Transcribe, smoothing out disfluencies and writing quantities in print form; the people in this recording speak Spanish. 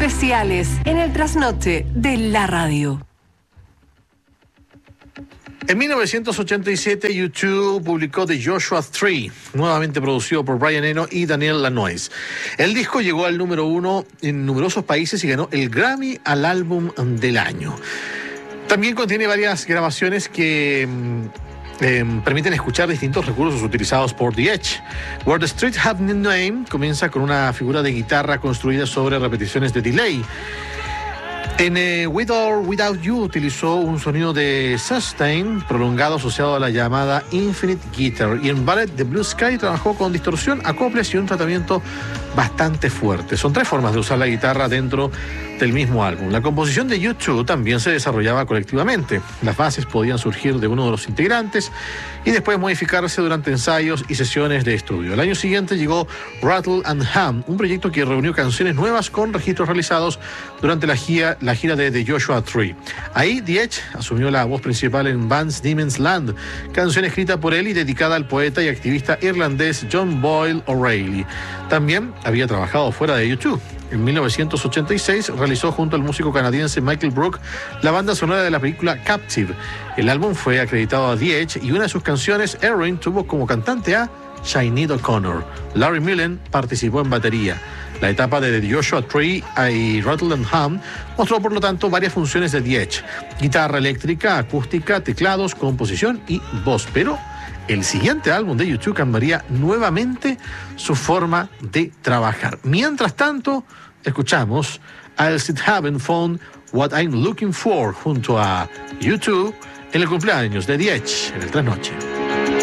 especiales en el trasnoche de la radio. En 1987, U2 publicó The Joshua Tree, nuevamente producido por Brian Eno y Daniel Lanois. El disco llegó al número 1 en numerosos países y ganó el Grammy al álbum del año. También contiene varias grabaciones que permiten escuchar distintos recursos utilizados por The Edge. Where the Street Have No Name comienza con una figura de guitarra construida sobre repeticiones de delay. En With or Without You utilizó un sonido de sustain prolongado asociado a la llamada Infinite Guitar. Y en Ballet de Blue Sky trabajó con distorsión, acoples y un tratamiento bastante fuerte. Son 3 formas de usar la guitarra dentro del mismo álbum. La composición de U2 también se desarrollaba colectivamente. Las bases podían surgir de uno de los integrantes y después modificarse durante ensayos y sesiones de estudio. El año siguiente llegó Rattle and Hum, un proyecto que reunió canciones nuevas con registros realizados durante la gira de The Joshua Tree. Ahí The Edge asumió la voz principal en Van Diemen's Land, canción escrita por él y dedicada al poeta y activista irlandés John Boyle O'Reilly. También había trabajado fuera de U2. En 1986 realizó junto al músico canadiense Michael Brook la banda sonora de la película Captive. El álbum fue acreditado a The Edge y una de sus canciones, Erin, tuvo como cantante a Sinead O'Connor. Larry Mullen participó en batería. La etapa de The Joshua Tree y Rattle and Hum mostró por lo tanto varias funciones de The Edge: guitarra eléctrica, acústica, teclados, composición y voz. Pero el siguiente álbum de U2 cambiaría nuevamente su forma de trabajar. Mientras tanto, escuchamos I'll Still Haven't Found What I'm Looking For junto a U2 en el cumpleaños de The Edge en el Trasnoche.